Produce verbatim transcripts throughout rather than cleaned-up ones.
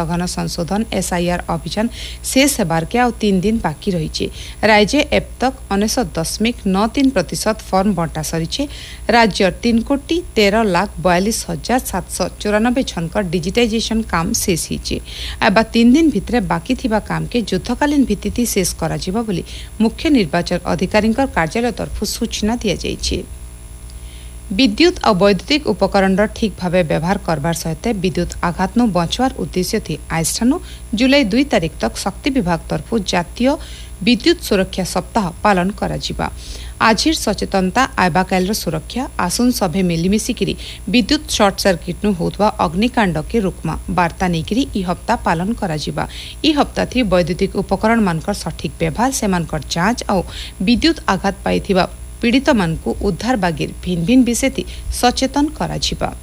सघन संशोधन एसआईआर अभियान शेष हेबार के आ तीन दिन बाकी रही। राज्य एब तक उन्नीस दशमिक नौ तीन प्रतिशत फॉर्म बंटा सरी। राज्य तीन कोटी तेरह लाख बयालीस हजार सात सौ चौरानबे छनकर डिजिटाइजेशन काम शेष होइछि। एबा तीन दिन भितरे बाकी थिबा काम के युद्धकालीन भित्तिति शेष करा जिबा बोली मुख्य निर्वाचन अधिकारी कार्यालय तरफ सूचना दिया जाइछि। विद्युत और वैद्युतिक उपकरण ठीक भाव व्यवहार करबार सहित विद्युत आघात नु बचवार उद्देश्य थी आजठानु जुलाई दुई तारीख तक शक्ति विभाग तरफ जातीय विद्युत सुरक्षा सप्ताह पालन करा जिबा। आजिर सचेतनता आयबा कालर सुरक्षा आसुन सभे मिलिमिशिकी विद्युत शॉर्ट सर्किट नु होतवा अग्निकांड के रुकमा वार्ता नेकिरी ई हप्ता पालन करा जिबा। ई हप्ता थी वैद्युतिक उपकरण मानकर सठिक व्यवहार सेमानकर जांच और विद्युत आघात पाइथिबा पीड़ित मानकु उद्धार बागीर भिन्न भिन्न विषय सचेतन करा जिबा।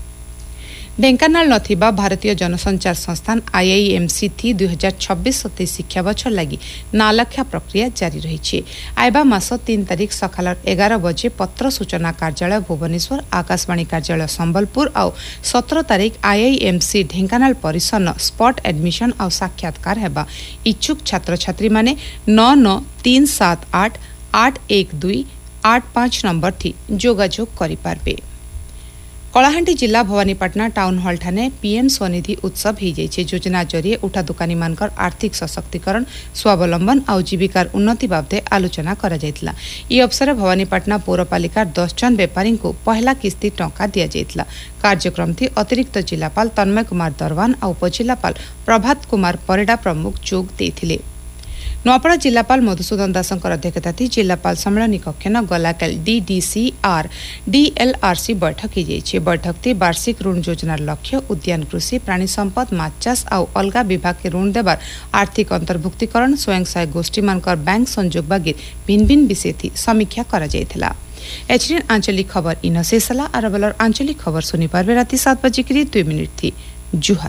ढेंकानाल नथिबा भारतीय जनसंचार संस्थान आईआईएमसी थी दुई हजार छब्बीस सत्ताईस शिक्षा बछर लगी नालख्या प्रक्रिया जारी रही। आयबा मास तीन तारीख सकाल एगार बजे पत्र सूचना कार्यालय भुवनेश्वर आकाशवाणी कार्यालय संबलपुर और सत्रह तारीख आईआईएमसी ढेंकानाल परिसर न स्पॉट एडमिशन और साक्षात्कार हेबा। इच्छुक छात्र छात्री माने नौ नौ तीन सात आठ आठ एक दुई आठ पांच नंबर थी जोगाजोग करि पारबे। कलाहांडी जिला भवानीपाटना टाउन हॉल ठाने पीएम स्वनिधि उत्सव हो जाइए। योजना जरिए उठा दुकानी मानकर आर्थिक सशक्तिकरण स्वावलंबन और जीविकार उन्नति बाबदे आलोचना करा जायतिला। ई अवसर भवानीपाटना पौरपालिका दस जन व्यापारी को पहला किस्ती टंका दिया जायतिला। कार्यक्रम थी अतिरिक्त जिलापाल तन्मय कुमार दरवान और उपजिलापाल प्रभात कुमार परिडा प्रमुख जोग देथिले। नवापड़ा जिलापाल मधुसूदन दासंकर अध्यक्षता थी जिलापाल सम्मेलन कक्ष न गलाकाल डीडीसीआर डीएलआरसी बैठक हो जाइए। बैठक थी वार्षिक ऋण योजनार लक्ष्य उद्यान कृषि प्राणी संपद माछ चाष और अलगा विभाग के ऋण देवार आर्थिक अंतर्भुक्तिकरण स्वयं सहायक गोष्ठी मानकर बैंक संजोग बागीर भिन्न भिन्न विषय थी समीक्षा करा जायतिला। एचडीएन आंचलिक खबर इन शेषला अरबलर आंचलिक खबर सुनी पारबे राति सात बजे के दुई मिनिट थी। जुहार।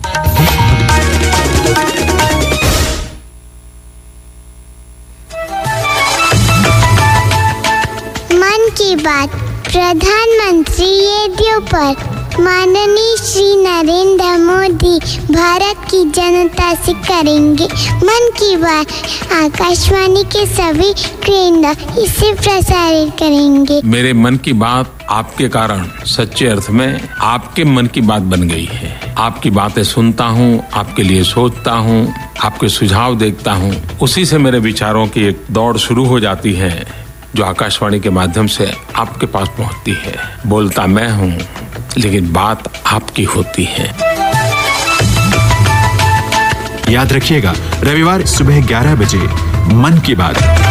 मन की बात प्रधानमंत्री रेडियो पर माननीय श्री नरेंद्र मोदी भारत की जनता से करेंगे मन की बात। आकाशवाणी के सभी केंद्र इसे प्रसारित करेंगे। मेरे मन की बात आपके कारण सच्चे अर्थ में आपके मन की बात बन गई है। आपकी बातें सुनता हूँ, आपके लिए सोचता हूँ, आपके सुझाव देखता हूँ, उसी से मेरे विचारों की एक दौड़ शुरू हो जाती है जो आकाशवाणी के माध्यम से आपके पास पहुंचती है। बोलता मैं हूं लेकिन बात आपकी होती है। याद रखिएगा रविवार सुबह ग्यारह बजे मन की बात।